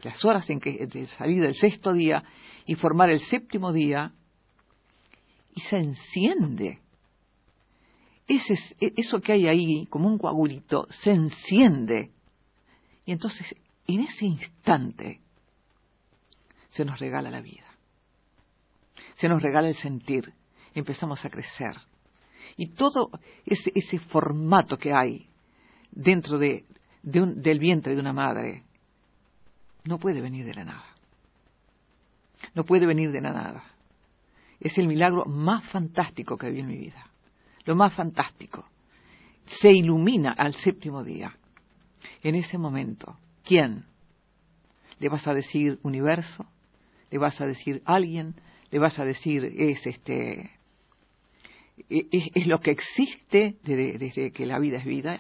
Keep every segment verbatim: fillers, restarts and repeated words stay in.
las horas en que de salir del sexto día y formar el séptimo día, y se enciende. Ese, eso que hay ahí, como un coagulito, se enciende. Y entonces, en ese instante, se nos regala la vida. Se nos regala el sentir. Empezamos a crecer. Y todo ese, ese formato que hay dentro de, de un, del vientre de una madre no puede venir de la nada. No puede venir de la nada. Es el milagro más fantástico que vi en mi vida. Lo más fantástico. Se ilumina al séptimo día. En ese momento, ¿quién? ¿Le vas a decir universo? ¿Le vas a decir alguien? ¿Le vas a decir es este es, es lo que existe desde, desde que la vida es vida?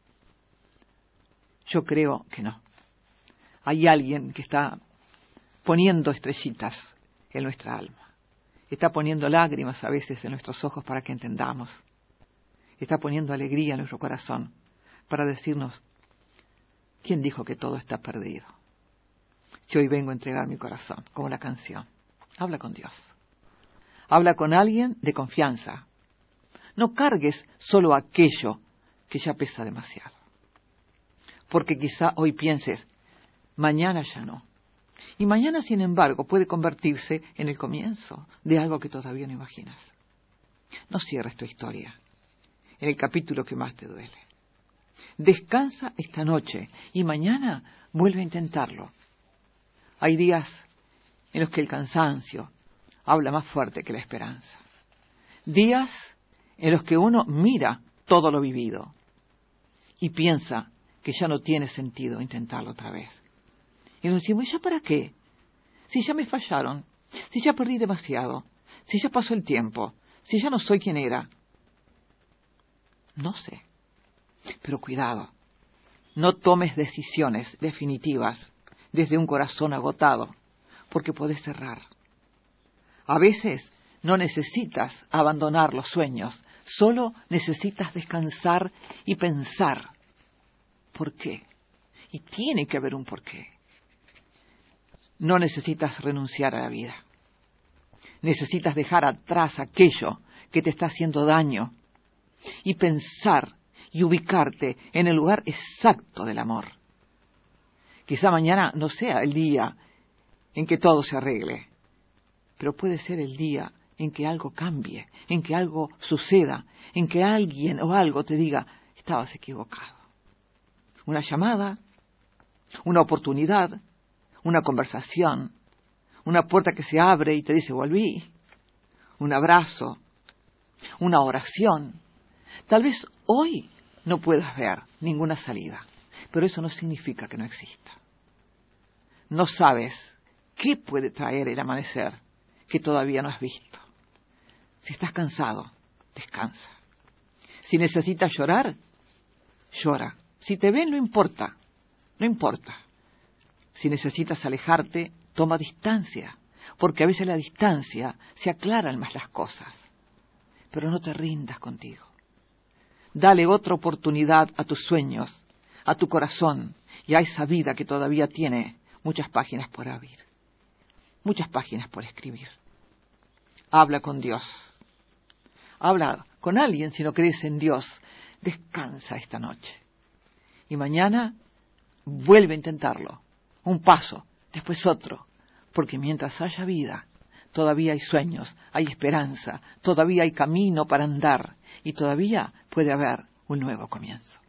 Yo creo que no. Hay alguien que está poniendo estrellitas en nuestra alma. Está poniendo lágrimas a veces en nuestros ojos para que entendamos. Está poniendo alegría en nuestro corazón para decirnos, ¿quién dijo que todo está perdido? Yo hoy vengo a entregar mi corazón, como la canción. Habla con Dios. Habla con alguien de confianza. No cargues solo aquello que ya pesa demasiado. Porque quizá hoy pienses, mañana ya no. Y mañana, sin embargo, puede convertirse en el comienzo de algo que todavía no imaginas. No cierres tu historia en el capítulo que más te duele. Descansa esta noche y mañana vuelve a intentarlo. Hay días en los que el cansancio habla más fuerte que la esperanza. Días en los que uno mira todo lo vivido y piensa que ya no tiene sentido intentarlo otra vez. Y nos decimos, ¿ya para qué? Si ya me fallaron, si ya perdí demasiado, si ya pasó el tiempo, si ya no soy quien era. No sé, pero cuidado, no tomes decisiones definitivas desde un corazón agotado, porque podés errar. A veces no necesitas abandonar los sueños, solo necesitas descansar y pensar. ¿Por qué? Y tiene que haber un porqué. No necesitas renunciar a la vida. Necesitas dejar atrás aquello que te está haciendo daño y pensar y ubicarte en el lugar exacto del amor. Quizá mañana no sea el día en que todo se arregle, pero puede ser el día en que algo cambie, en que algo suceda, en que alguien o algo te diga, estabas equivocado. Una llamada, una oportunidad, una conversación, una puerta que se abre y te dice volví, un abrazo, una oración. Tal vez hoy no puedas ver ninguna salida, pero eso no significa que no exista. No sabes qué puede traer el amanecer que todavía no has visto. Si estás cansado, descansa. Si necesitas llorar, llora. Si te ven, no importa, no importa. Si necesitas alejarte, toma distancia, porque a veces la distancia se aclaran más las cosas. Pero no te rindas contigo. Dale otra oportunidad a tus sueños, a tu corazón y a esa vida que todavía tiene muchas páginas por abrir, muchas páginas por escribir. Habla con Dios. Habla con alguien si no crees en Dios. Descansa esta noche. Y mañana vuelve a intentarlo. Un paso, después otro. Porque mientras haya vida, todavía hay sueños, hay esperanza, todavía hay camino para andar y todavía puede haber un nuevo comienzo.